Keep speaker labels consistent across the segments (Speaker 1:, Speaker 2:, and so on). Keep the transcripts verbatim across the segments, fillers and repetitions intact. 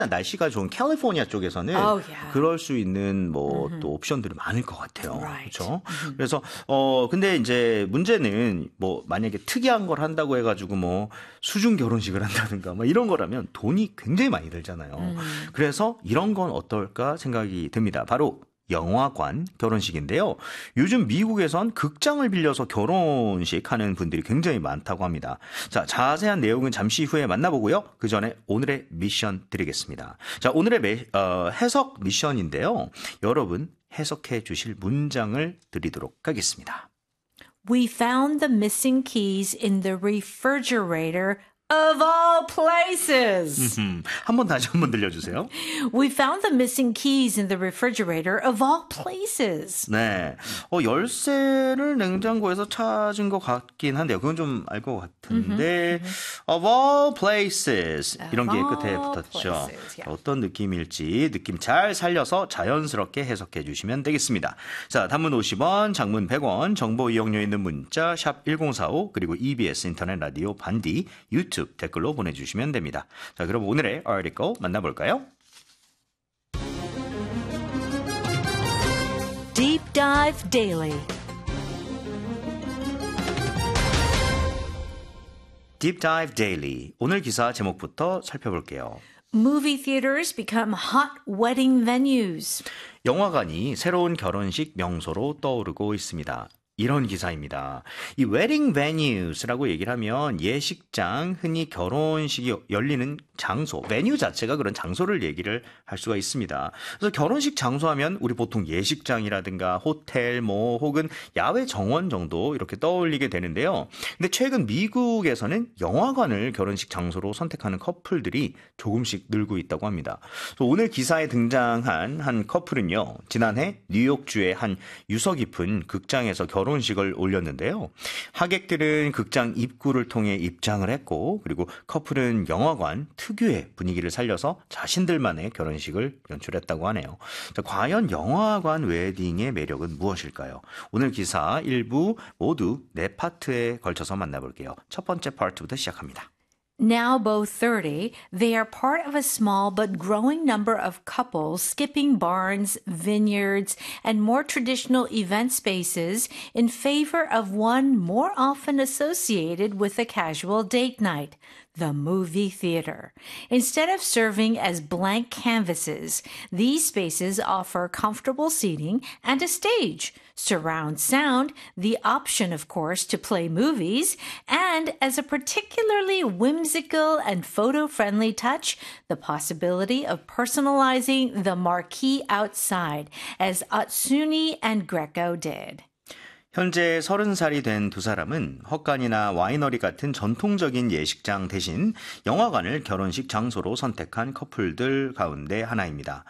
Speaker 1: 날씨가 좋은 캘리포니아 쪽에서는
Speaker 2: Oh, yeah.
Speaker 1: 그럴 수 있는 뭐 또 옵션들이 많을 것 같아요.
Speaker 2: Right.
Speaker 1: 그렇죠? 그래서 어 근데 이제 문제는 뭐 만약에 특이한 걸 한다고 해가지고 뭐 수중 결혼식을 한다든가 뭐 이런 거라면 돈이 굉장히 많이 들잖아요.
Speaker 2: 음.
Speaker 1: 그래서 이런 건 어떨까 생각이 듭니다. 바로 영화관 결혼식인데요. 요즘 미국에선 극장을 빌려서 결혼식 하는 분들이 굉장히 많다고 합니다. 자, 자세한 내용은 잠시 후에 만나보고요. 그 전에 오늘의 미션 드리겠습니다. 자, 오늘의 매, 어, 해석 미션인데요. 여러분 해석해 주실 문장을 드리도록 하겠습니다.
Speaker 2: We found the missing keys in the refrigerator of all places.
Speaker 1: 한번 다시 한번 들려주세요.
Speaker 2: We found the missing keys in the refrigerator of all places.
Speaker 1: 네, 어, 열쇠를 냉장고에서 찾은 것 같긴 한데요. 그건 좀 알 것 같은데 of all places 이런 게
Speaker 2: Of
Speaker 1: 끝에
Speaker 2: all
Speaker 1: 붙었죠.
Speaker 2: places, yeah.
Speaker 1: 어떤 느낌일지 느낌 잘 살려서 자연스럽게 해석해 주시면 되겠습니다. 자, 단문 오십 원, 장문 백 원, 정보 이용료 있는 문자 샵 일공사오 그리고 이비에스 인터넷 라디오 반디 유튜브 댓글로 보내주시면 됩니다. 자, 그럼 오늘의 article 만나볼까요?
Speaker 2: Deep Dive Daily.
Speaker 1: Deep Dive Daily. 오늘 기사 제목부터 살펴볼게요.
Speaker 2: Movie theaters become hot wedding venues.
Speaker 1: 영화관이 새로운 결혼식 명소로 떠오르고 있습니다. 이런 기사입니다. 이 wedding venues라고 얘기를 하면 예식장, 흔히 결혼식이 열리는 장소, venue 자체가 그런 장소를 얘기를 할 수가 있습니다. 그래서 결혼식 장소 하면 우리 보통 예식장이라든가 호텔, 뭐 혹은 야외 정원 정도 이렇게 떠올리게 되는데요. 근데 최근 미국에서는 영화관을 결혼식 장소로 선택하는 커플들이 조금씩 늘고 있다고 합니다. 그래서 오늘 기사에 등장한 한 커플은요, 지난해 뉴욕주의 한 유서 깊은 극장에서 결혼 결혼식을 올렸는데요. 하객들은 극장 입구를 통해 입장을 했고 그리고 커플은 영화관 특유의 분위기를 살려서 자신들만의 결혼식을 연출했다고 하네요. 자, 과연 영화관 웨딩의 매력은 무엇일까요? 오늘 기사 일부 모두 네 파트에 걸쳐서 만나볼게요. 첫 번째 파트부터 시작합니다.
Speaker 2: Now both thirty, they are part of a small but growing number of couples skipping barns, vineyards, and more traditional event spaces in favor of one more often associated with a casual date night, the movie theater. Instead of serving as blank canvases, these spaces offer comfortable seating and a stage, surround sound, the option, of course, to play movies, and as a particularly whimsical and photo-friendly touch, the possibility of personalizing the marquee outside, as Atsuni and Greco did.
Speaker 1: 현재 서른 살이 된 두 사람은 헛간이나 와이너리 같은 전통적인 예식장 대신 영화관을 결혼식 장소로 선택한 커플들 가운데 하나입니다.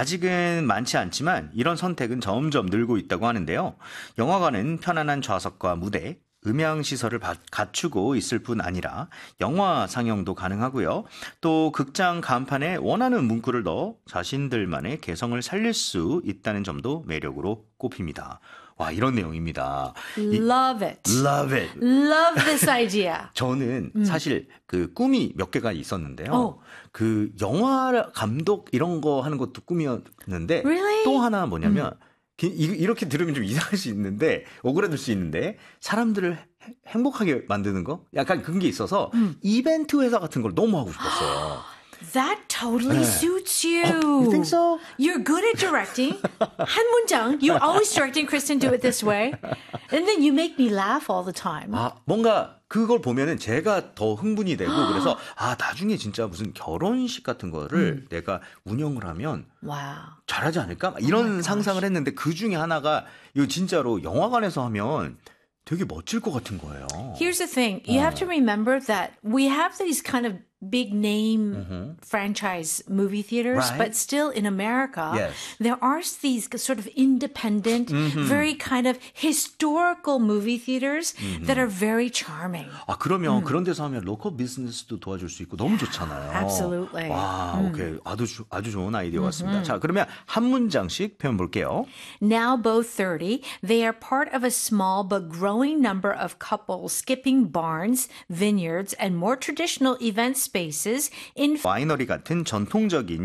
Speaker 1: 아직은 많지 않지만 이런 선택은 점점 늘고 있다고 하는데요. 영화관은 편안한 좌석과 무대, 음향시설을 갖추고 있을 뿐 아니라 영화 상영도 가능하고요. 또 극장 간판에 원하는 문구를 넣어 자신들만의 개성을 살릴 수 있다는 점도 매력으로 꼽힙니다. 와, 이런 내용입니다.
Speaker 2: Love it.
Speaker 1: Love it.
Speaker 2: Love this idea.
Speaker 1: 저는
Speaker 2: 음.
Speaker 1: 사실 그 꿈이 몇 개가 있었는데요.
Speaker 2: 어.
Speaker 1: 그 영화 감독 이런 거 하는 것도 꿈이었는데
Speaker 2: Really?
Speaker 1: 또 하나 뭐냐면
Speaker 2: 음.
Speaker 1: 이렇게 들으면 좀 이상할 수 있는데 오그라들 수 있는데 사람들을 행복하게 만드는 거? 약간 그런 게 있어서 음. 이벤트 회사 같은 걸 너무 하고 싶었어요.
Speaker 2: That totally
Speaker 1: 네.
Speaker 2: suits you.
Speaker 1: Oh, you think so?
Speaker 2: You're good at directing. 한 문장. You're always directing, Kristen, do it this way. And then you make me laugh all the time.
Speaker 1: 아, 뭔가 그걸 보면은 제가 더 흥분이 되고 그래서 아, 나중에 진짜 무슨 결혼식 같은 거를 음. 내가 운영을 하면
Speaker 2: wow.
Speaker 1: 잘하지 않을까? 이런 oh 상상을 했는데 그 중에 하나가 이거 진짜로 영화관에서 하면 되게 멋질 것 같은 거예요.
Speaker 2: Here's the thing. You
Speaker 1: 어.
Speaker 2: have to remember that we have these kind of big name
Speaker 1: mm-hmm.
Speaker 2: franchise movie theaters,
Speaker 1: right.
Speaker 2: but still in America,
Speaker 1: yes.
Speaker 2: there are these sort of independent, mm-hmm. very kind of historical movie theaters mm-hmm. that are very charming.
Speaker 1: 아, 그러면
Speaker 2: 음.
Speaker 1: 그런 데서 하면 로컬 비즈니스도 도와줄 수 있고 너무 좋잖아요.
Speaker 2: Absolutely.
Speaker 1: 와,
Speaker 2: 음.
Speaker 1: 오케이. 아주, 아주 좋은 아이디어 같습니다. Mm-hmm. 자, 그러면 한 문장씩 표현 볼게요.
Speaker 2: Now both thirty, they are part of a small but growing number of couples skipping barns, vineyards, and more traditional event spaces in
Speaker 1: 와이너리 같은 전통적인